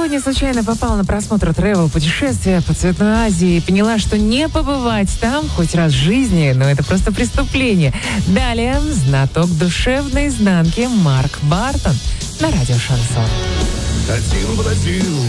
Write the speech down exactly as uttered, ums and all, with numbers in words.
сегодня случайно попала на просмотр тревел путешествия по Цветной Азии и поняла, что не побывать там хоть раз в жизни, но это просто преступление. Далее знаток душевной изнанки Марк Бартон на радио «Шансон». Один в один.